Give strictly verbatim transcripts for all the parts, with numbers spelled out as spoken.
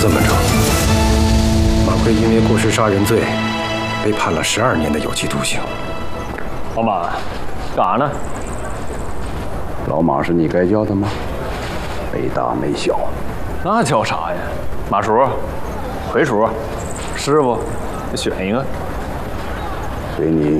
这么着，马奎因为过失杀人罪，被判了十二年的有期徒刑。 老马，干啥呢？ 老马是你该叫的吗？没大没小。 那叫啥呀？马叔、奎叔、师傅，选一个。 随你。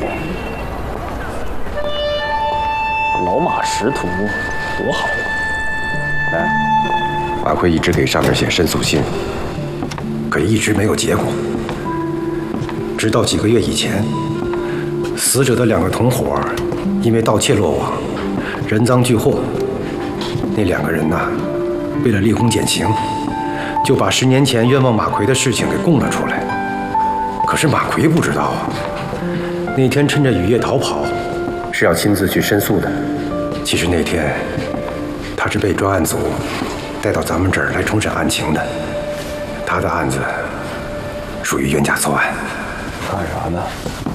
老马识途，多好啊！ 哎， 马奎一直给上面写申诉信，可一直没有结果。直到几个月以前，死者的两个同伙因为盗窃落网，人赃俱获。那两个人呐，为了立功减刑，就把十年前冤枉马奎的事情给供了出来。可是马奎不知道啊，那天趁着雨夜逃跑，是要亲自去申诉的。其实那天，他是被专案组带到咱们这儿来重审案情的。他的案子属于冤假错案。 干啥呢？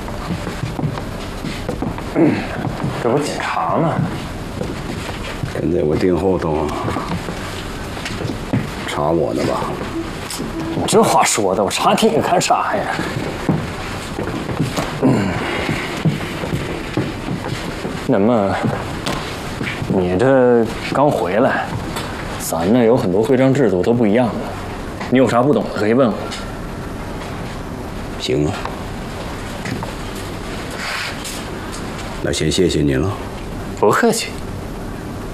嗯，这不检查呢？ 现在我盯后头，查我呢吧？ 你这话说的，我查你干啥呀？嗯，那么你这刚回来，咱那有很多徽章制度都不一样的，你有啥不懂的可以问我。 行啊，那先谢谢你了。 不客气。